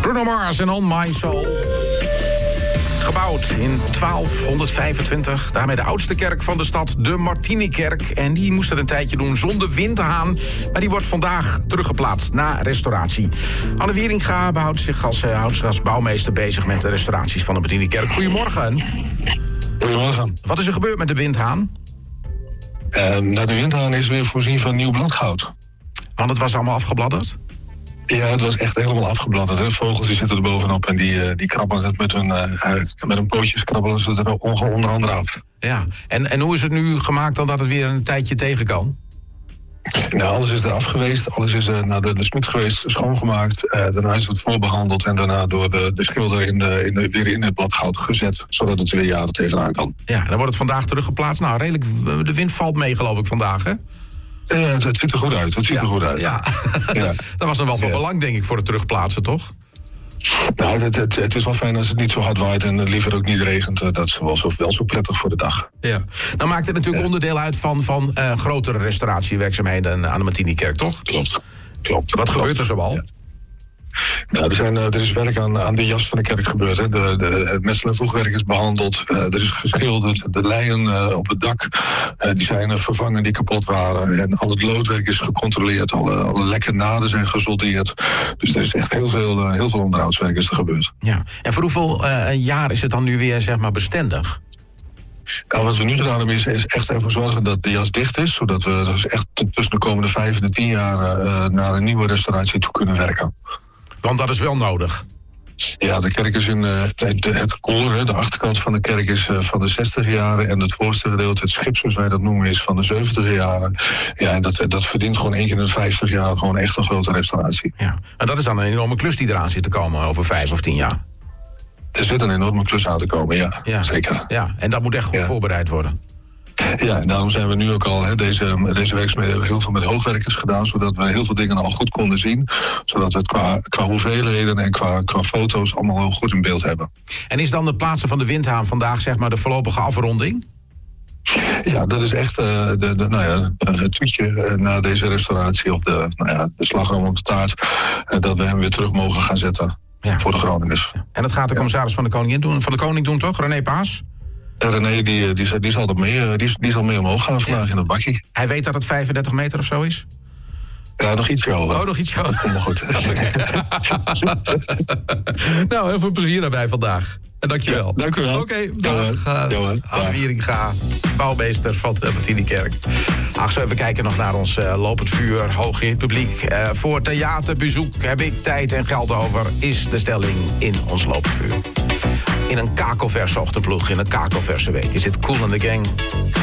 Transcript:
Bruno Mars en On My Soul. Gebouwd in 1225. Daarmee de oudste kerk van de stad, de Martinikerk. En die moest het een tijdje doen zonder windhaan. Maar die wordt vandaag teruggeplaatst na restauratie. Anne Wieringa houdt zich als bouwmeester bezig met de restauraties van de Martinikerk. Goedemorgen. Goedemorgen. Wat is er gebeurd met de windhaan? De windhaan is weer voorzien van nieuw bladgoud. Want het was allemaal afgebladderd? Ja, het was echt helemaal afgebladderd. Hè. Vogels die zitten er bovenop en die krabbelen het met hun pootjes krabbelen ze er onder andere af. Ja, en hoe is het nu gemaakt dan dat het weer een tijdje tegen kan? Nou, alles is eraf geweest. Alles is naar de smid geweest, schoongemaakt. Daarna is het voorbehandeld en daarna door de schilder weer in het bladgoud gezet. Zodat het weer jaren tegenaan kan. Ja, dan wordt het vandaag teruggeplaatst. Nou, redelijk, de wind valt mee geloof ik vandaag, hè? Het ziet er goed uit. Ja. Dat was dan wel van belang, denk ik, voor het terugplaatsen, toch? Nou, het is wel fijn als het niet zo hard waait en liever ook niet regent. Dat is wel zo prettig voor de dag. Ja. Nou maakt het natuurlijk onderdeel uit van grotere restauratiewerkzaamheden aan de Martinikerk, toch? Klopt. Wat gebeurt er zoal? Ja. Nou, er is werk aan de jas van de kerk gebeurd. Hè. Het metsel- en voegwerk is behandeld. Er is geschilderd. De leien op het dak die zijn vervangen die kapot waren. En al het loodwerk is gecontroleerd. Alle lekke naden zijn gesoldeerd. Dus er is echt heel veel onderhoudswerk is er gebeurd. Ja. En voor hoeveel jaar is het dan nu weer zeg maar bestendig? Nou, wat we nu gedaan hebben is echt ervoor zorgen dat de jas dicht is. Zodat we dus echt tussen de komende 5 en 10 jaar naar een nieuwe restauratie toe kunnen werken. Want dat is wel nodig. Ja, de kerk is het koor, de achterkant van de kerk is van de 60 jaren... en het voorste gedeelte, het schip zoals wij dat noemen, is van de 70 jaren. Ja, en dat verdient gewoon 1 keer in de 50 jaar gewoon echt een grote restauratie. Ja, en dat is dan een enorme klus die eraan zit te komen over 5 of 10 jaar. Er zit een enorme klus aan te komen, ja. Zeker. Ja, en dat moet echt goed voorbereid worden. Ja, en daarom zijn we nu ook al, deze werkzaamheden hebben heel veel met hoogwerkers gedaan, zodat we heel veel dingen al goed konden zien. Zodat we het qua hoeveelheden en qua foto's allemaal heel goed in beeld hebben. En is dan het plaatsen van de windhaan vandaag zeg maar de voorlopige afronding? Ja, dat is echt het toetje na deze restauratie op de slagroom op de taart. Dat we hem weer terug mogen gaan zetten voor de Groningers. Ja. En dat gaat de commissaris van de koning doen, toch? René Paas? René, die zal er mee, die zal mee omhoog gaan vandaag in het bakkie. Hij weet dat het 35 meter of zo is? Ja, nog iets over. Oh, nog iets over. Dat komt wel goed. Nou, heel veel plezier daarbij vandaag. En dankjewel. Ja, dank u wel. Oké, dag. Anne Wieringa, bouwmeester van de Martinikerk. Zo even kijken nog naar ons lopend vuur, hoog in het publiek. Voor theaterbezoek heb ik tijd en geld over, is de stelling in ons lopend vuur. In een kakelverse ochtendploeg, in een kakelverse week. Is dit Kool and the Gang?